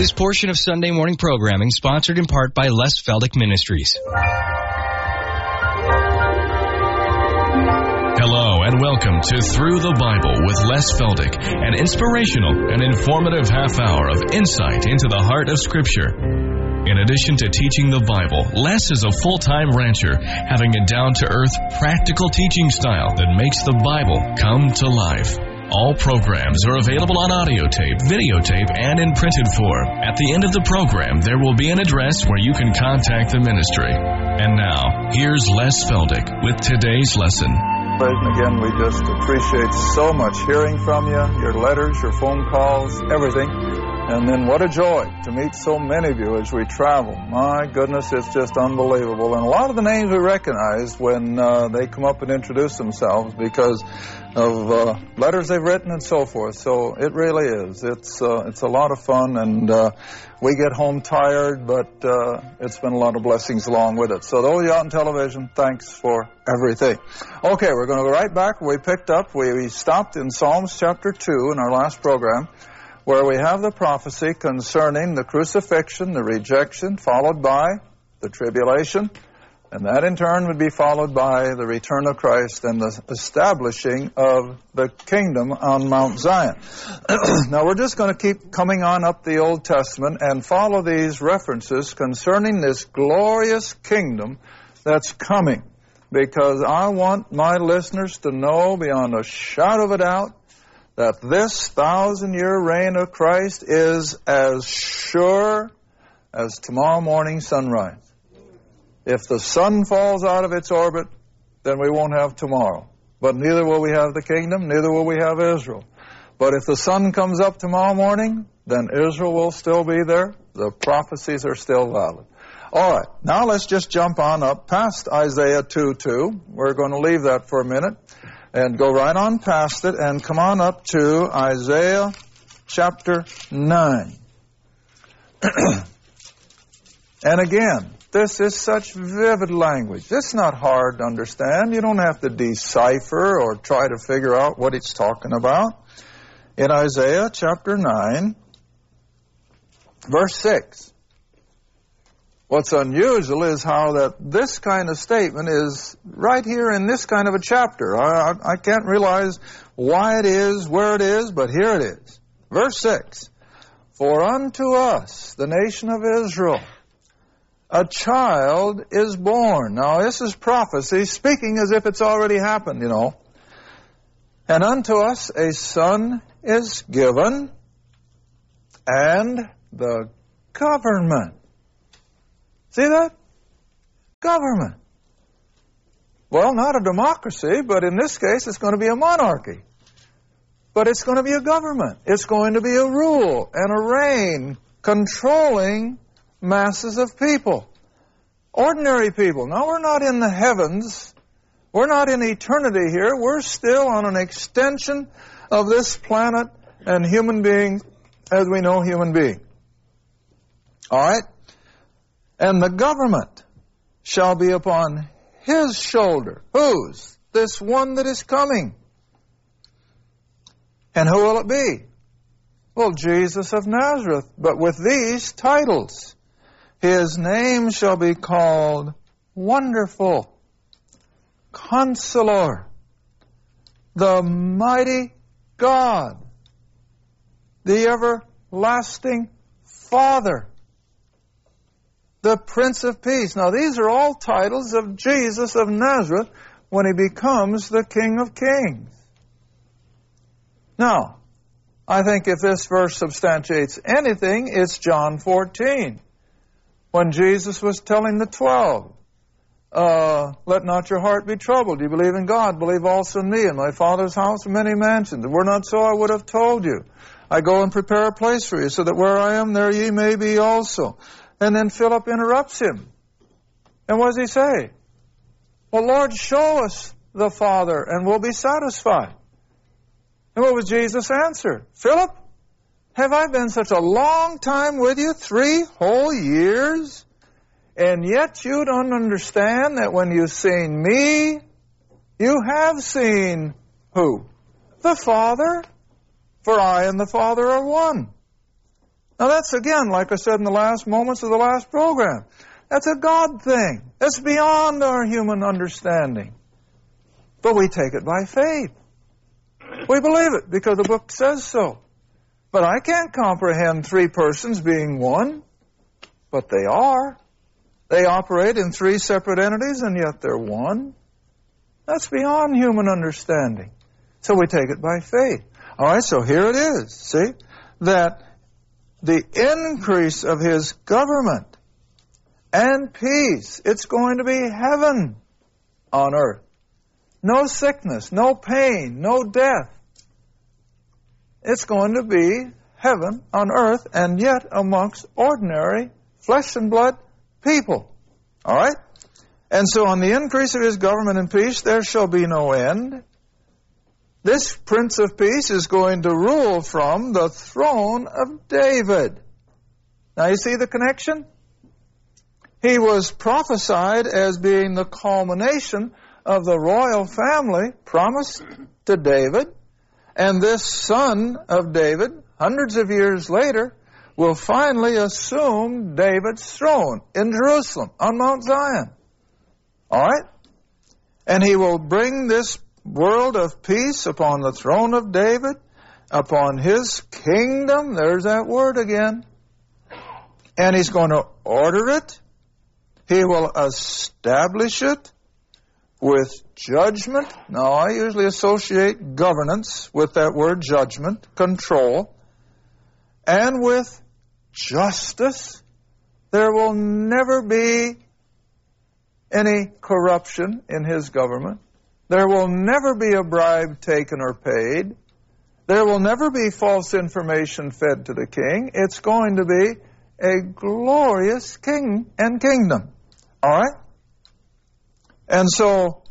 This portion of Sunday morning programming sponsored in part by Les Feldick Ministries. Hello and welcome to Through the Bible with Les Feldick, an inspirational and informative half hour of insight into the heart of Scripture. In addition to teaching the Bible, Les is a full-time rancher, having a down-to-earth, practical teaching style that makes the Bible come to life. All programs are available on audio tape, videotape, and in printed form. At the end of the program, there will be an address where you can contact the ministry. And now, here's Les Feldick with today's lesson. And again, we just appreciate so much hearing from you, your letters, your phone calls, everything. And then what a joy to meet so many of you as we travel. My goodness, it's just unbelievable. And a lot of the names we recognize when they come up and introduce themselves because of letters they've written and so forth. So it really is. It's a lot of fun, and we get home tired, but it's been a lot of blessings along with it. So those of you out on television, thanks for everything. Okay, we're going to go right back where we picked up. We stopped in Psalms chapter 2 in our last program, where we have the prophecy concerning the crucifixion, the rejection, followed by the tribulation, and that in turn would be followed by the return of Christ and the establishing of the kingdom on Mount Zion. Now we're just going to keep coming on up the Old Testament and follow these references concerning this glorious kingdom that's coming, because I want my listeners to know beyond a shadow of a doubt that this 1,000-year reign of Christ is as sure as tomorrow morning sunrise. If the sun falls out of its orbit, then we won't have tomorrow. But neither will we have the kingdom, neither will we have Israel. But if the sun comes up tomorrow morning, then Israel will still be there. The prophecies are still valid. All right, now let's just jump on up past Isaiah 2:2. We're going to leave that for a minute and go right on past it and come on up to Isaiah chapter 9. And again, this is such vivid language. It's not hard to understand. You don't have to decipher or try to figure out what it's talking about. In Isaiah chapter 9, verse 6. What's unusual is how that this kind of statement is right here in this kind of a chapter. I can't realize why it is, where it is, but here it is. Verse 6. For unto us, the nation of Israel, a child is born. Now this is prophecy, speaking as if it's already happened, you know. And unto us a son is given, and the government. See that? Government. Well, not a democracy, but in this case it's going to be a monarchy. But it's going to be a government. It's going to be a rule and a reign controlling masses of people. Ordinary people. Now, we're not in the heavens. We're not in eternity here. We're still on an extension of this planet and human beings as we know human beings. All right? And the government shall be upon his shoulder. Whose? This one that is coming. And who will it be? Well, Jesus of Nazareth, but with these titles. His name shall be called Wonderful, Counselor, the Mighty God, the Everlasting Father, the Prince of Peace. Now, these are all titles of Jesus of Nazareth when he becomes the King of Kings. Now, I think if this verse substantiates anything, it's John 14. When Jesus was telling the 12, let not your heart be troubled. You believe in God, believe also in me. In my Father's house are many mansions. If it were not so, I would have told you. I go and prepare a place for you, so that where I am, there ye may be also. And then Philip interrupts him. And what does he say? Well, Lord, show us the Father, and we'll be satisfied. And what was Jesus' answer? Philip, have I been such a long time with you, 3 whole years? And yet you don't understand that when you've seen me, you have seen who? The Father. For I and the Father are one. Now that's, again, like I said in the last moments of the last program, that's a God thing. It's beyond our human understanding. But we take it by faith. We believe it because the book says so. But I can't comprehend three persons being one. But they are. They operate in three separate entities, and yet they're one. That's beyond human understanding. So we take it by faith. All right, so here it is. See? That the increase of His government and peace, it's going to be heaven on earth. No sickness, no pain, no death. It's going to be heaven on earth, and yet amongst ordinary flesh and blood people. All right? And so on the increase of His government and peace, there shall be no end. This Prince of Peace is going to rule from the throne of David. Now you see the connection? He was prophesied as being the culmination of the royal family promised to David. And this son of David, hundreds of years later, will finally assume David's throne in Jerusalem on Mount Zion. All right? And he will bring this world of peace upon the throne of David, upon his kingdom. There's that word again. And he's going to order it. He will establish it with judgment. Now, I usually associate governance with that word judgment, control, and with justice. There will never be any corruption in His government. There will never be a bribe taken or paid. There will never be false information fed to the king. It's going to be a glorious king and kingdom. All right? And so,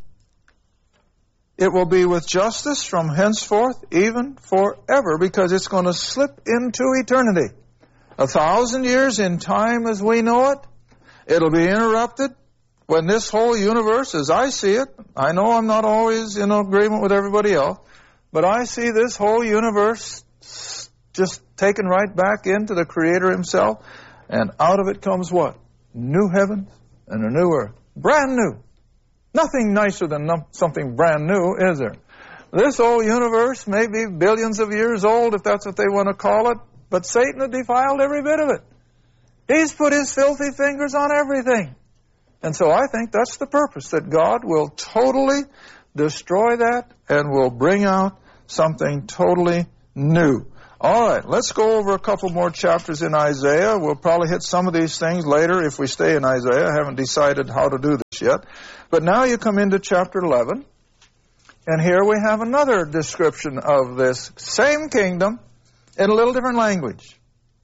it will be with justice from henceforth, even forever, because it's going to slip into eternity. 1,000 years in time as we know it, it'll be interrupted when this whole universe, as I see it, I know I'm not always in agreement with everybody else, but I see this whole universe just taken right back into the Creator Himself, and out of it comes what? New heavens and a new earth. Brand new. Nothing nicer than something brand new, is there? This whole universe may be billions of years old, if that's what they want to call it, but Satan had defiled every bit of it. He's put his filthy fingers on everything. And so I think that's the purpose, that God will totally destroy that and will bring out something totally new. All right, let's go over a couple more chapters in Isaiah. We'll probably hit some of these things later if we stay in Isaiah. I haven't decided how to do this yet. But now you come into chapter 11, and here we have another description of this same kingdom in a little different language.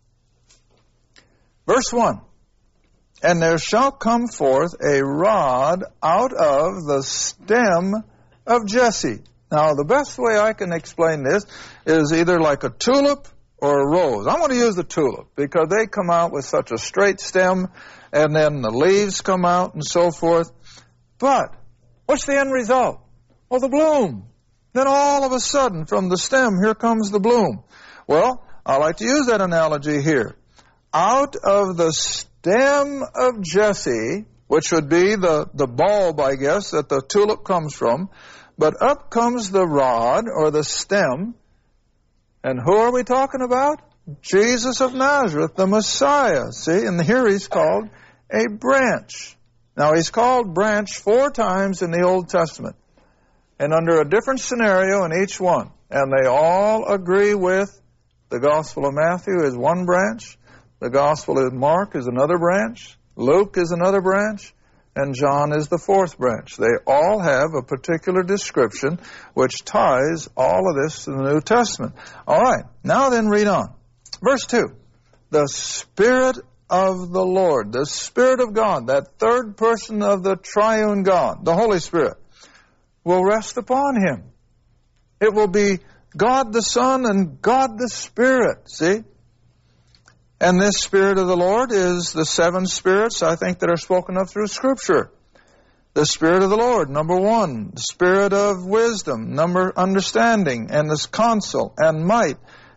Verse 1, and there shall come forth a rod out of the stem of Jesse. Now, the best way I can explain this is either like a tulip or a rose. I'm going to use the tulip because they come out with such a straight stem, and then the leaves come out and so forth. But what's the end result? Well, the bloom. Then all of a sudden, from the stem, here comes the bloom. Well, I like to use that analogy here. Out of the stem of Jesse, which would be the bulb, I guess, that the tulip comes from, but up comes the rod, or the stem. And who are we talking about? Jesus of Nazareth, the Messiah. See, and here he's called a branch. Now, he's called branch 4 times in the Old Testament, and under a different scenario in each one. And they all agree with the Gospel of Matthew is one branch, the Gospel of Mark is another branch, Luke is another branch, and John is the 4th branch. They all have a particular description which ties all of this to the New Testament. All right, now then read on. Verse 2, the Spirit of the Lord, the Spirit of God, that third person of the triune God, the Holy Spirit, will rest upon him. It will be God the Son and God the Spirit, see? And this Spirit of the Lord is the 7 spirits, I think, that are spoken of through Scripture. The Spirit of the Lord, number 1. The Spirit of wisdom, number understanding, and this counsel and might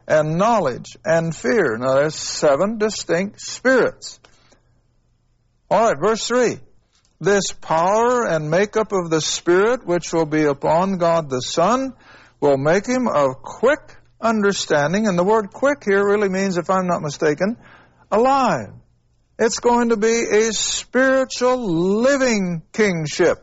and knowledge and fear. Now there's 7 distinct spirits. All right, verse 3. This power and makeup of the Spirit which will be upon God the Son will make him of quick understanding. And the word quick here really means, if I'm not mistaken, alive. It's going to be a spiritual living kingship.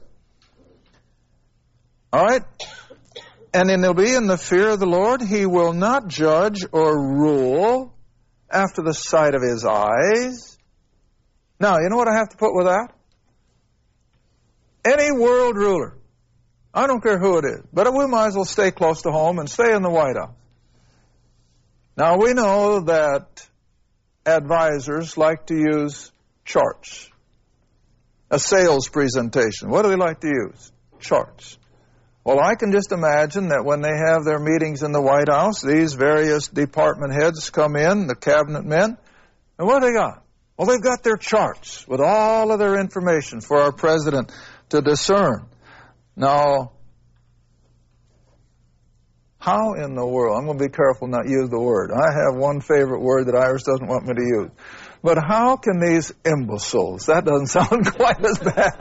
All right? And then he'll be in the fear of the Lord. He will not judge or rule after the sight of his eyes. Now, you know what I have to put with that? Any world ruler, I don't care who it is, but we might as well stay close to home and stay in the White House. Now, we know that advisors like to use charts. A sales presentation. What do they like to use? Charts. Well, I can just imagine that when they have their meetings in the White House, these various department heads come in, the cabinet men, and what do they got? Well, they've got their charts with all of their information for our president to discern. Now, how in the world, I'm going to be careful not to use the word. I have one favorite word that Iris doesn't want me to use. But how can these imbeciles, that doesn't sound quite as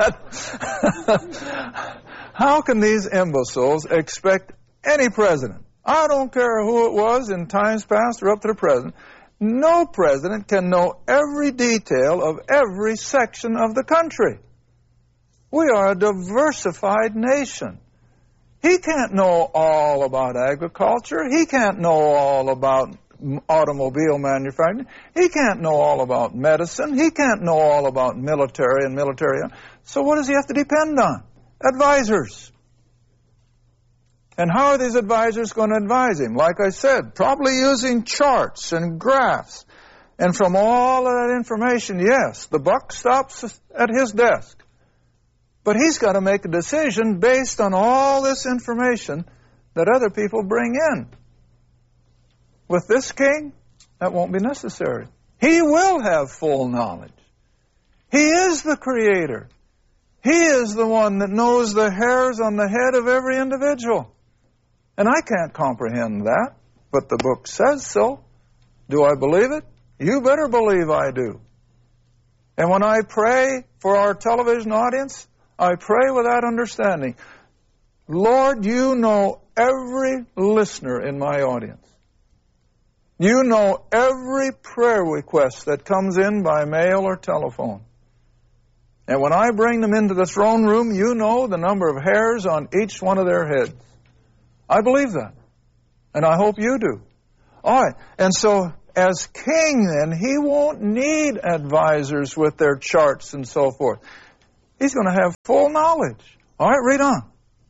bad. How can these imbeciles expect any president, I don't care who it was in times past or up to the present, no president can know every detail of every section of the country. We are a diversified nation. He can't know all about agriculture. He can't know all about automobile manufacturing. He can't know all about medicine. He can't know all about military and military. So what does he have to depend on? Advisors. And how are these advisors going to advise him? Like I said, probably using charts and graphs. And from all of that information, yes, the buck stops at his desk. But he's got to make a decision based on all this information that other people bring in. With this king, that won't be necessary. He will have full knowledge. He is the creator. He is the one that knows the hairs on the head of every individual. And I can't comprehend that, but the book says so. Do I believe it? You better believe I do. And when I pray for our television audience, I pray with that understanding. Lord, you know every listener in my audience. You know every prayer request that comes in by mail or telephone. And when I bring them into the throne room, you know the number of hairs on each one of their heads. I believe that. And I hope you do. All right. And so, as king then, he won't need advisors with their charts and so forth. He's going to have full knowledge. All right, read on.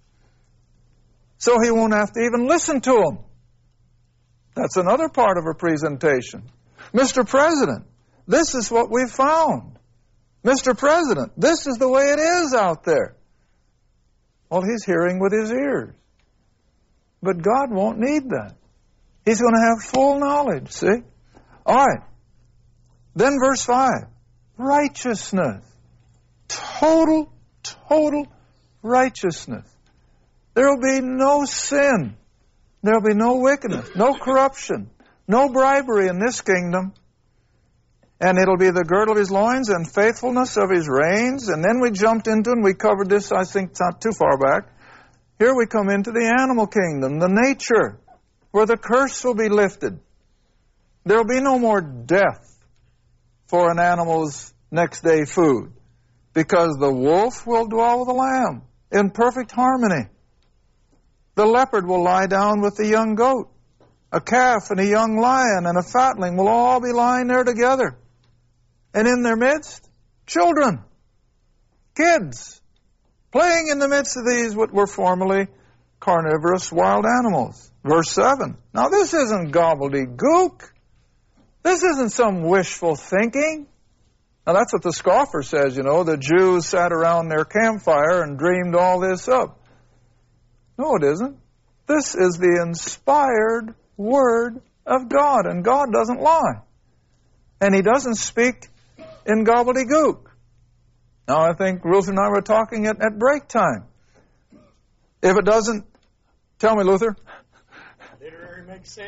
So he won't have to even listen to them. That's another part of a presentation. Mr. President, this is what we've found. Mr. President, this is the way it is out there. Well, he's hearing with his ears. But God won't need that. He's going to have full knowledge, see? All right. Then verse 5. Righteousness. Total righteousness. There will be no sin. There will be no wickedness, no corruption, no bribery in this kingdom. And it'll be the girdle of his loins and faithfulness of his reins. And then we jumped into, and we covered this, I think, not too far back. Here we come into the animal kingdom, the nature, where the curse will be lifted. There will be no more death for an animal's next day food, because the wolf will dwell with the lamb in perfect harmony. The leopard will lie down with the young goat. A calf and a young lion and a fatling will all be lying there together. And in their midst, children, kids, playing in the midst of these what were formerly carnivorous wild animals. Verse 7. Now this isn't gobbledygook. This isn't some wishful thinking. Now that's what the scoffer says, you know. The Jews sat around their campfire and dreamed all this up. No, it isn't. This is the inspired Word of God, and God doesn't lie. And He doesn't speak in gobbledygook. Now, I think Ruth and I were talking at break time. If it doesn't, tell me, Luther. Literary makes sense.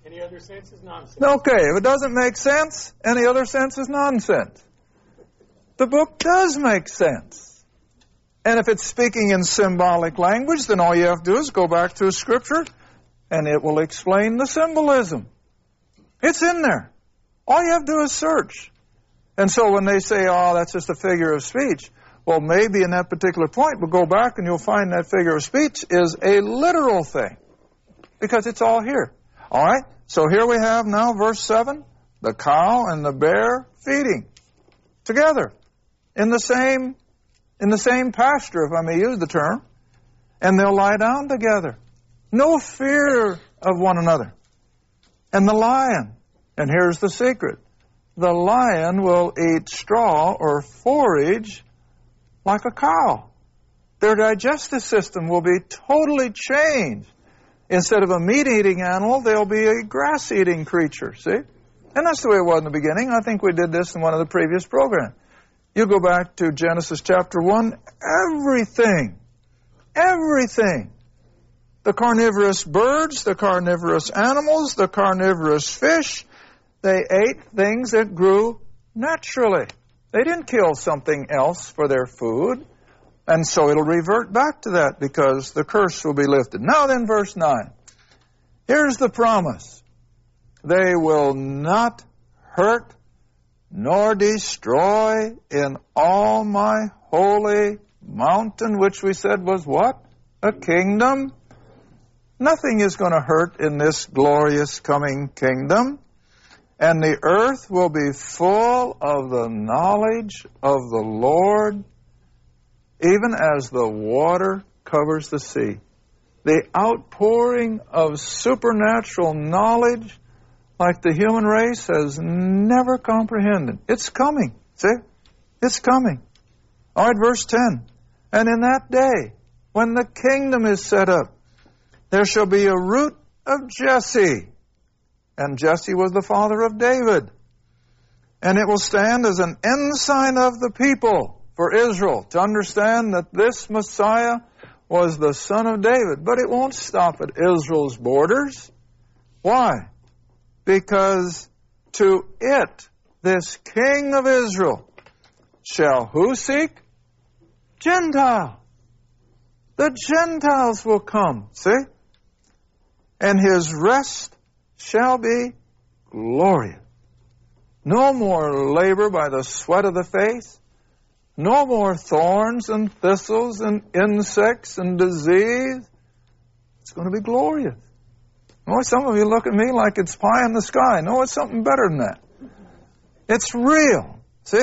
Any other sense is nonsense. Okay, if it doesn't make sense, any other sense is nonsense. The book does make sense. And if it's speaking in symbolic language, then all you have to do is go back to a scripture and it will explain the symbolism. It's in there. All you have to do is search. And so when they say, oh, that's just a figure of speech, well, maybe in that particular point, but go back and you'll find that figure of speech is a literal thing. Because it's all here. All right? So here we have now verse 7, the cow and the bear feeding together in the same pasture, if I may use the term, and they'll lie down together. No fear of one another. And the lion, and here's the secret, the lion will eat straw or forage like a cow. Their digestive system will be totally changed. Instead of a meat-eating animal, they'll be a grass-eating creature, see? And that's the way it was in the beginning. I think we did this in one of the previous programs. You go back to Genesis chapter 1, everything, the carnivorous birds, the carnivorous animals, the carnivorous fish, they ate things that grew naturally. They didn't kill something else for their food. And so it'll revert back to that because the curse will be lifted. Now then, verse 9. Here's the promise. They will not hurt nor destroy in all my holy mountain, which we said was what? A kingdom. Nothing is going to hurt in this glorious coming kingdom. And the earth will be full of the knowledge of the Lord, even as the water covers the sea. The outpouring of supernatural knowledge like the human race has never comprehended. It's coming. See? It's coming. All right, verse 10. And in that day, when the kingdom is set up, there shall be a root of Jesse. And Jesse was the father of David. And it will stand as an ensign of the people for Israel to understand that this Messiah was the son of David. But it won't stop at Israel's borders. Why? Because to it, this king of Israel, shall who seek? Gentiles. The Gentiles will come, see? And his rest shall be glorious. No more labor by the sweat of the face. No more thorns and thistles and insects and disease. It's going to be glorious. Oh, some of you look at me like it's pie in the sky. No, it's something better than that. It's real. See?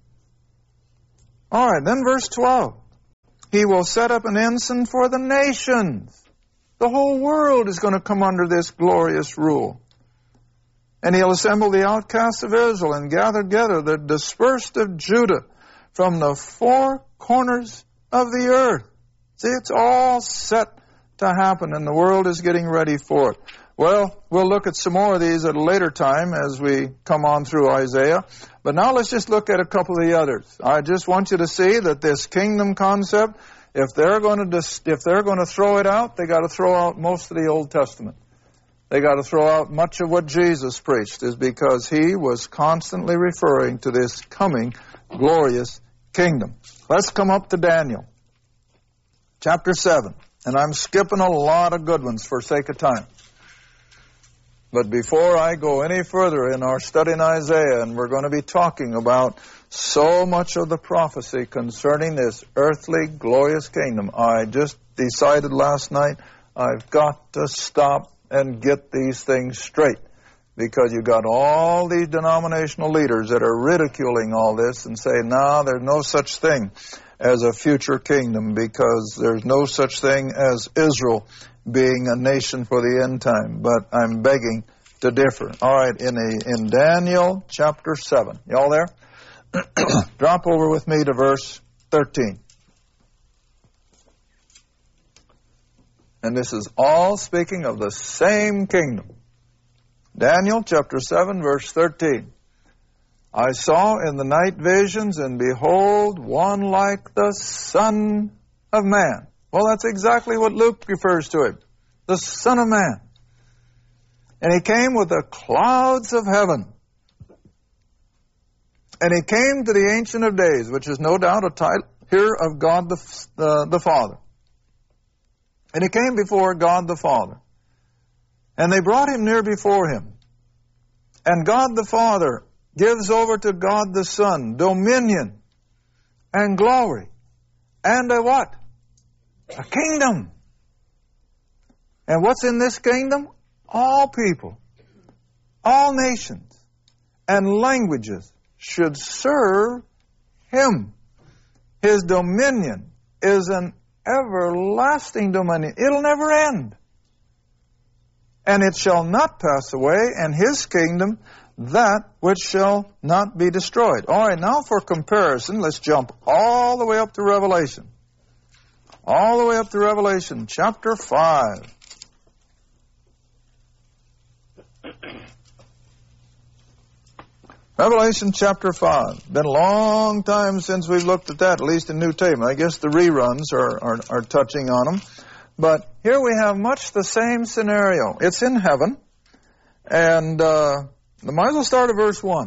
All right, then verse 12. He will set up an ensign for the nations. The whole world is going to come under this glorious rule. And he'll assemble the outcasts of Israel and gather together the dispersed of Judah from the four corners of the earth. See, it's all set to happen, and the world is getting ready for it. Well, we'll look at some more of these at a later time as we come on through Isaiah. But now let's just look at a couple of the others. I just want you to see that this kingdom concept, if they're going to throw it out, they got to throw out most of the Old Testament. They got to throw out much of what Jesus preached, is because he was constantly referring to this coming glorious kingdom. Let's come up to Daniel, chapter 7. And I'm skipping a lot of good ones for sake of time. But before I go any further in our study in Isaiah, and we're going to be talking about so much of the prophecy concerning this earthly glorious kingdom, I just decided last night I've got to stop and get these things straight. Because you've got all these denominational leaders that are ridiculing all this and say, no, there's no such thing as a future kingdom, because there's no such thing as Israel being a nation for the end time. But I'm begging to differ. All right, in Daniel chapter 7. Y'all there? Drop over with me to verse 13. And this is all speaking of the same kingdom. Daniel chapter 7, verse 13. I saw in the night visions, and behold, one like the Son of Man. Well, that's exactly what Luke refers to him. The Son of Man. And he came with the clouds of heaven. And he came to the Ancient of Days, which is no doubt a title here of God the Father. And he came before God the Father. And they brought him near before him. And God the Father gives over to God the Son dominion and glory and a what? A kingdom. And what's in this kingdom? All people, all nations, and languages should serve him. His dominion is an everlasting dominion. It'll never end. And it shall not pass away, and his kingdom that which shall not be destroyed. All right, now for comparison, let's jump all the way up to Revelation. All the way up to Revelation, chapter 5. Revelation chapter 5. Been a long time since we've looked at that, at least in New Testament. I guess the reruns are touching on them. But here we have much the same scenario. It's in heaven. And we might as well start at verse 1.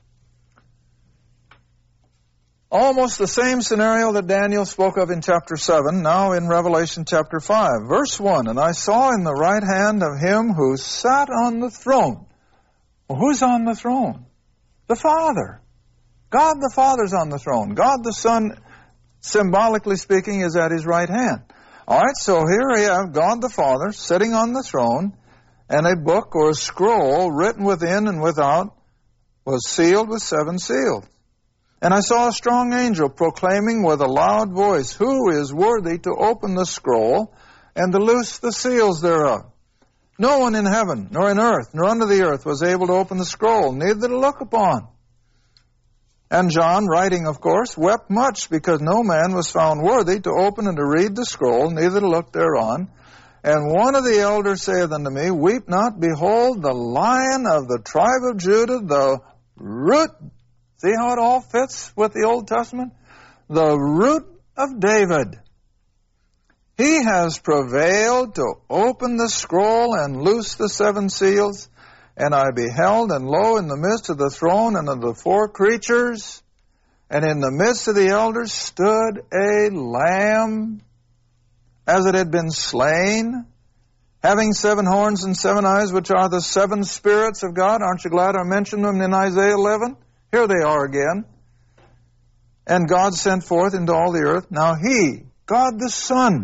Almost the same scenario that Daniel spoke of in chapter 7, now in Revelation chapter 5. Verse 1, and I saw in the right hand of him who sat on the throne. Well, who's on the throne? The Father. God the Father's on the throne. God the Son, symbolically speaking, is at his right hand. All right, so here we have God the Father sitting on the throne, and a book or a scroll written within and without was sealed with 7 seals. And I saw a strong angel proclaiming with a loud voice, who is worthy to open the scroll and to loose the seals thereof? No one in heaven, nor in earth, nor under the earth was able to open the scroll, neither to look upon. And John, writing, of course, wept much because no man was found worthy to open and to read the scroll, neither to look thereon. And one of the elders saith unto me, weep not, behold, the Lion of the tribe of Judah, the root. See how it all fits with the Old Testament? The root of David. He has prevailed to open the scroll and loose the 7 seals. And I beheld, and lo, in the midst of the throne and of the 4 creatures, and in the midst of the elders stood a lamb, as it had been slain, having 7 horns and 7 eyes, which are the 7 spirits of God. Aren't you glad I mentioned them in Isaiah 11? Here they are again. And God sent forth into all the earth. Now he, God the Son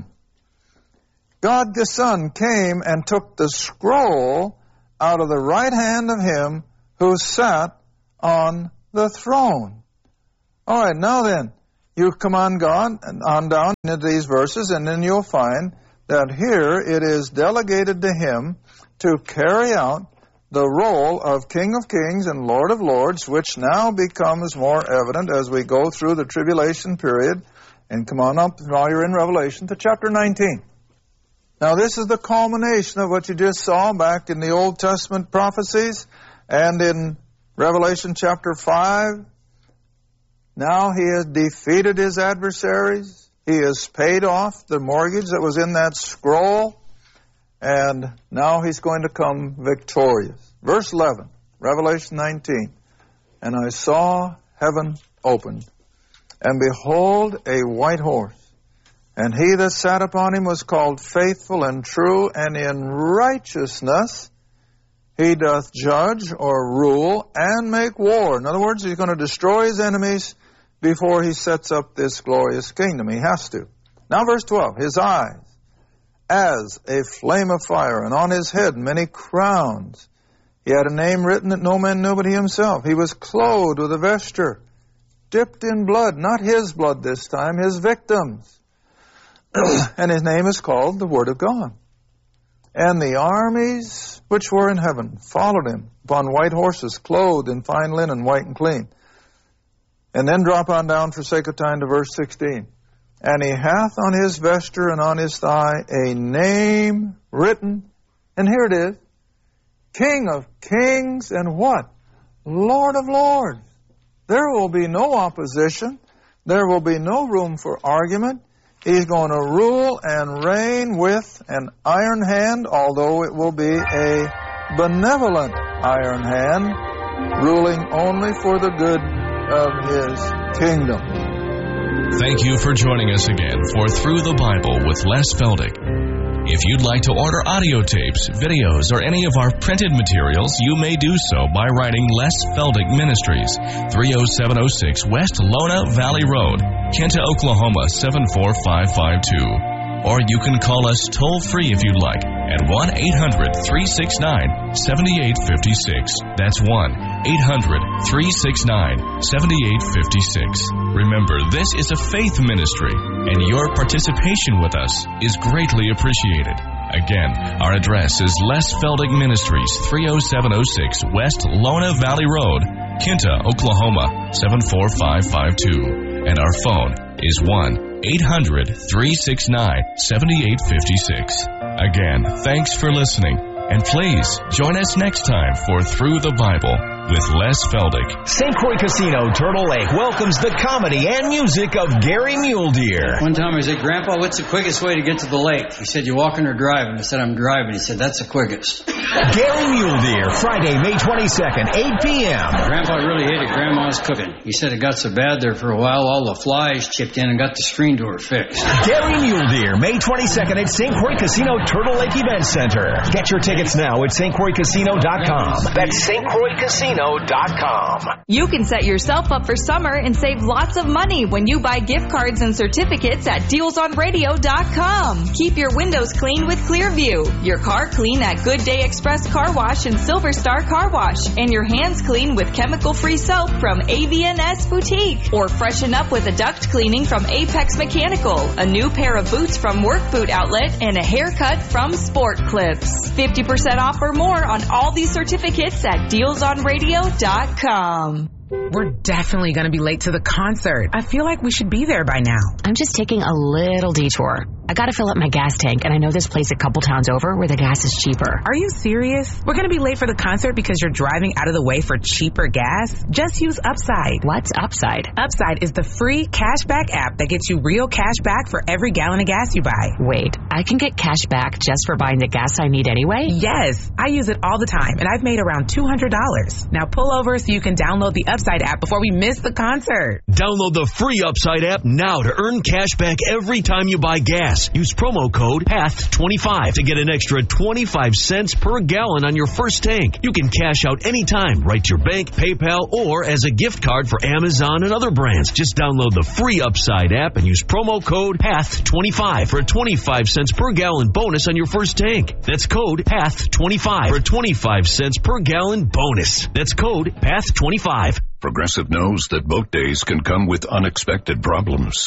came and took the scroll out of the right hand of him who sat on the throne. All right, now then, you come on down into these verses, and then you'll find that here it is delegated to him to carry out the role of King of Kings and Lord of Lords, which now becomes more evident as we go through the tribulation period. And come on up while you're in Revelation to chapter 19. Now this is the culmination of what you just saw back in the Old Testament prophecies and in Revelation chapter 5. Now he has defeated his adversaries. He has paid off the mortgage that was in that scroll. And now he's going to come victorious. Verse 11, Revelation 19. And I saw heaven opened, and behold, a white horse. And he that sat upon him was called Faithful and True, and in righteousness he doth judge or rule and make war. In other words, he's going to destroy his enemies before he sets up this glorious kingdom. He has to. Now verse 12, his eyes as a flame of fire, and on his head many crowns. He had a name written that no man knew but he himself. He was clothed with a vesture dipped in blood, not his blood this time, his victims. And his name is called the Word of God. And the armies which were in heaven followed him upon white horses, clothed in fine linen, white and clean. And then drop on down for sake of time to verse 16. And he hath on his vesture and on his thigh a name written. And here it is. King of kings and what? Lord of lords. There will be no opposition. There will be no room for argument. He's going to rule and reign with an iron hand, although it will be a benevolent iron hand, ruling only for the good of His kingdom. Thank you for joining us again for Through the Bible with Les Feldick. If you'd like to order audio tapes, videos, or any of our printed materials, you may do so by writing Les Feldick Ministries, 30706 West Lona Valley Road, Kenta, Oklahoma 74552. Or you can call us toll-free if you'd like at 1-800-369-7856. That's 1-800-369-7856. Remember, this is a faith ministry, and your participation with us is greatly appreciated. Again, our address is Les Feldick Ministries, 30706 West Lona Valley Road, Kenta, Oklahoma 74552. And our phone is 1-800-369-7856. Again, thanks for listening, and please join us next time for Through the Bible with Les Feldick. St. Croix Casino, Turtle Lake welcomes the comedy and music of Gary Muledeer. One time I said, Grandpa, what's the quickest way to get to the lake? He said, you walking or driving? I said, I'm driving. He said, that's the quickest. Gary Muledeer, Friday, May 22nd, 8 p.m. Grandpa really hated Grandma's cooking. He said it got so bad there for a while, all the flies chipped in and got the screen door fixed. Gary Muledeer, May 22nd at St. Croix Casino, Turtle Lake Event Center. Get your tickets now at stcroixcasino.com. That's stcroixcasino.com. You can set yourself up for summer and save lots of money when you buy gift cards and certificates at dealsonradio.com. Keep your windows clean with Clearview, your car clean at Good Day Express Car Wash and Silver Star Car Wash, and your hands clean with chemical-free soap from AVNS Boutique. Or freshen up with a duct cleaning from Apex Mechanical, a new pair of boots from Work Boot Outlet, and a haircut from Sport Clips. 50% off or more on all these certificates at dealsonradio.com. We're definitely going to be late to the concert. I feel like we should be there by now. I'm just taking a little detour. I got to fill up my gas tank, and I know this place a couple towns over where the gas is cheaper. Are you serious? We're going to be late for the concert because you're driving out of the way for cheaper gas? Just use Upside. What's Upside? Upside is the free cashback app that gets you real cash back for every gallon of gas you buy. Wait, I can get cash back just for buying the gas I need anyway? Yes, I use it all the time, and I've made around $200. Now pull over so you can download the Upside app before we miss the concert. Download the free Upside app now to earn cash back every time you buy gas. Use promo code PATH25 to get an extra 25 cents per gallon on your first tank. You can cash out anytime, right to your bank, PayPal, or as a gift card for Amazon and other brands. Just download the free Upside app and use promo code PATH25 for a 25 cents per gallon bonus on your first tank. That's code PATH25 for a 25 cents per gallon bonus. That's code PATH25. Progressive knows that boat days can come with unexpected problems.